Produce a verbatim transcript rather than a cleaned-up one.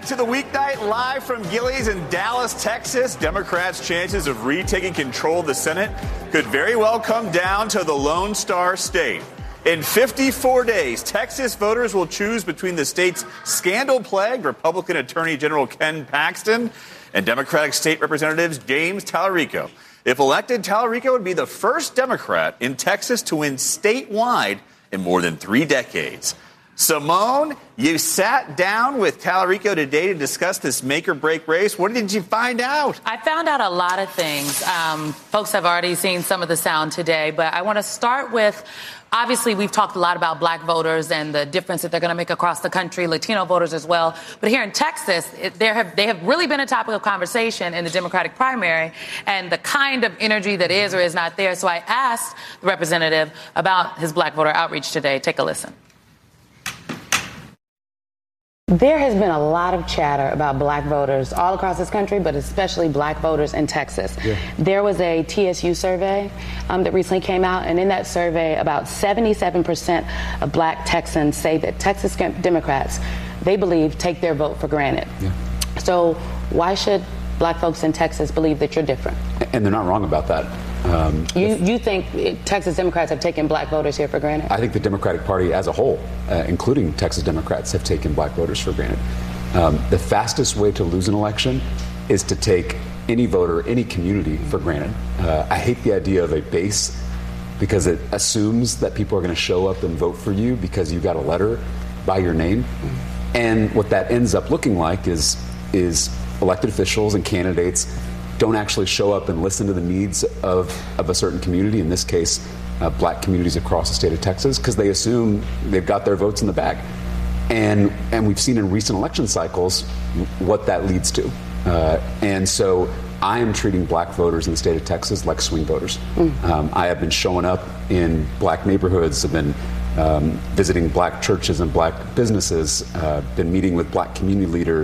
back to the weeknight live from Gilley's in Dallas, Texas. Democrats' chances of retaking control of the Senate could very well come down to the Lone Star State. In fifty-four days, Texas voters will choose between the state's scandal-plagued Republican Attorney General Ken Paxton and Democratic State Representatives James Talarico. If elected, Talarico would be the first Democrat in Texas to win statewide in more than three decades. Simone, you sat down with Talarico today to discuss this make-or-break race. What did you find out? I found out a lot of things. Um, folks have already seen some of the sound today, but I want to start with, obviously, we've talked a lot about black voters and the difference that they're going to make across the country, Latino voters as well. But here in Texas, it, there have, they have really been a topic of conversation in the Democratic primary and the kind of energy that is or is not there. So I asked the representative about his black voter outreach today. Take a listen. There has been a lot of chatter about black voters all across this country, but especially black voters in Texas. Yeah. There was a T S U survey um, that recently came out, and in that survey, about seventy-seven percent of black Texans say that Texas Democrats, they believe, take their vote for granted. Yeah. So why should black folks in Texas believe that you're different? And they're not wrong about that. Um, you, you think it, Texas Democrats have taken black voters here for granted? I think the Democratic Party as a whole, uh, including Texas Democrats, have taken black voters for granted. Um, the fastest way to lose an election is to take any voter, any community for granted. Uh, I hate the idea of a base because it assumes that people are going to show up and vote for you because you got a letter by your name. And what that ends up looking like is is elected officials and candidates don't actually show up and listen to the needs of, of a certain community, in this case, uh, black communities across the state of Texas, because they assume they've got their votes in the bag. And and we've seen in recent election cycles what that leads to. Uh, and so I am treating black voters in the state of Texas like swing voters. Mm. Um, I have been showing up in black neighborhoods, have been um, visiting black churches and black businesses, uh, been meeting with black community leaders.